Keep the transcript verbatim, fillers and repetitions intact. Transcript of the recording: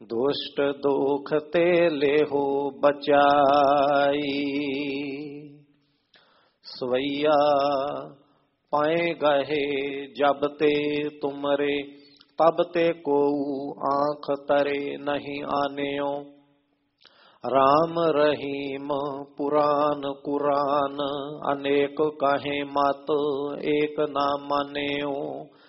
दुष्ट दुख ते लेहो बचाई। सवैया पाए गहे जब ते तुमरे, तब ते को आँख तरे नहीं आनेओ। राम रहीम पुराण कुरान, अनेक कहे मत एक ना मानेओ।